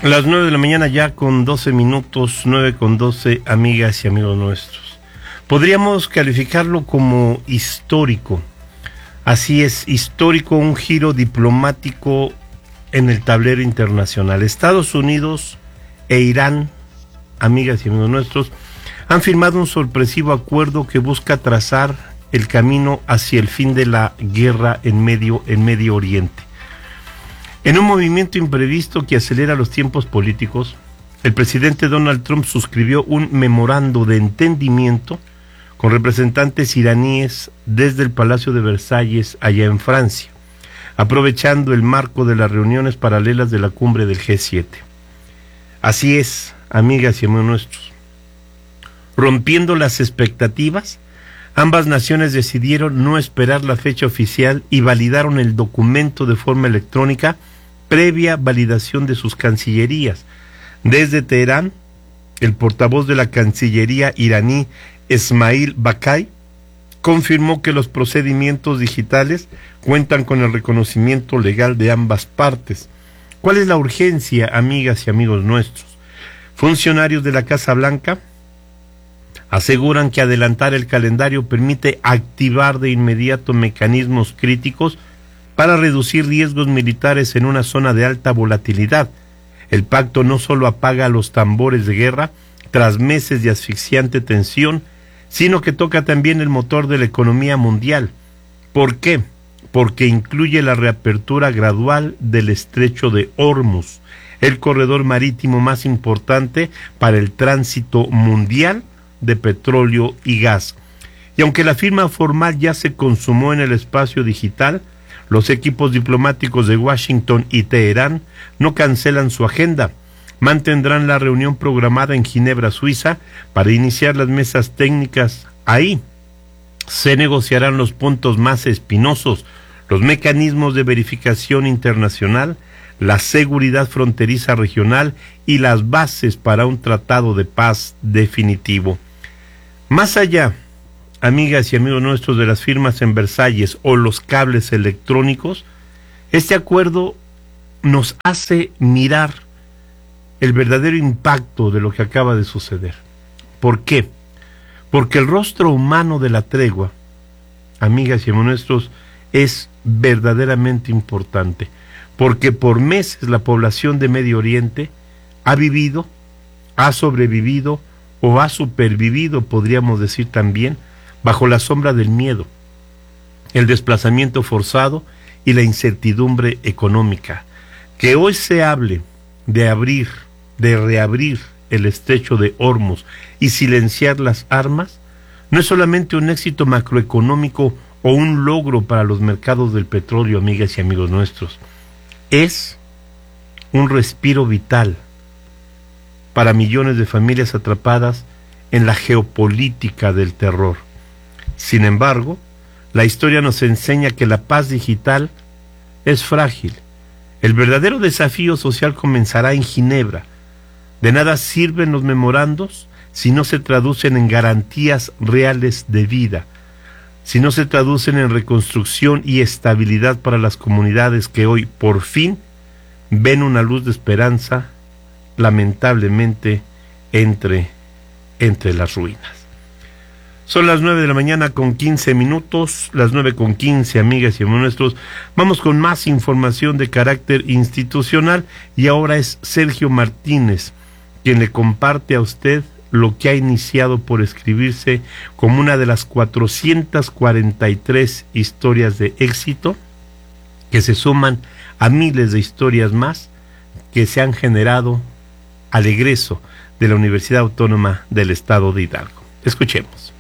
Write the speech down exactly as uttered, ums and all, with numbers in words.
Las nueve de la mañana ya con doce minutos, nueve con doce, amigas y amigos nuestros. Podríamos calificarlo como histórico. Así es, histórico, un giro diplomático en el tablero internacional. Estados Unidos e Irán, amigas y amigos nuestros, han firmado un sorpresivo acuerdo que busca trazar el camino hacia el fin de la guerra en Medio, en Medio Oriente. En un movimiento imprevisto que acelera los tiempos políticos, el presidente Donald Trump suscribió un memorando de entendimiento con representantes iraníes desde el Palacio de Versalles, allá en Francia, aprovechando el marco de las reuniones paralelas de la cumbre del G siete. Así es, amigas y amigos nuestros. Rompiendo las expectativas, ambas naciones decidieron no esperar la fecha oficial y validaron el documento de forma electrónica previa validación de sus cancillerías. Desde Teherán, el portavoz de la Cancillería iraní, Esmail Bakai, confirmó que los procedimientos digitales cuentan con el reconocimiento legal de ambas partes. ¿Cuál es la urgencia, amigas y amigos nuestros? Funcionarios de la Casa Blanca aseguran que adelantar el calendario permite activar de inmediato mecanismos críticos para reducir riesgos militares en una zona de alta volatilidad. El pacto no solo apaga los tambores de guerra tras meses de asfixiante tensión, sino que toca también el motor de la economía mundial. ¿Por qué? Porque incluye la reapertura gradual del estrecho de Hormuz, el corredor marítimo más importante para el tránsito mundial de petróleo y gas. Y aunque la firma formal ya se consumó en el espacio digital, los equipos diplomáticos de Washington y Teherán no cancelan su agenda. Mantendrán la reunión programada en Ginebra, Suiza, para iniciar las mesas técnicas. Ahí se negociarán los puntos más espinosos, los mecanismos de verificación internacional, la seguridad fronteriza regional y las bases para un tratado de paz definitivo. Más allá, amigas y amigos nuestros, de las firmas en Versalles o los cables electrónicos, este acuerdo nos hace mirar el verdadero impacto de lo que acaba de suceder. ¿Por qué? Porque el rostro humano de la tregua, amigas y amigos nuestros, es verdaderamente importante, porque por meses la población de Medio Oriente ha vivido, ha sobrevivido o ha supervivido, podríamos decir también, bajo la sombra del miedo, el desplazamiento forzado y la incertidumbre económica. Que hoy se hable de abrir, de reabrir el estrecho de Hormuz y silenciar las armas, no es solamente un éxito macroeconómico o un logro para los mercados del petróleo, amigas y amigos nuestros, es un respiro vital para millones de familias atrapadas en la geopolítica del terror. Sin embargo, la historia nos enseña que la paz digital es frágil. El verdadero desafío social comenzará en Ginebra. De nada sirven los memorandos si no se traducen en garantías reales de vida, si no se traducen en reconstrucción y estabilidad para las comunidades que hoy, por fin, ven una luz de esperanza, lamentablemente, entre, entre las ruinas. Son las nueve de la mañana con quince minutos, las nueve con quince, amigas y amigos nuestros. Vamos con más información de carácter institucional y ahora es Sergio Martínez quien le comparte a usted lo que ha iniciado por escribirse como una de las cuatrocientas cuarenta y tres historias de éxito que se suman a miles de historias más que se han generado al egreso de la Universidad Autónoma del Estado de Hidalgo. Escuchemos.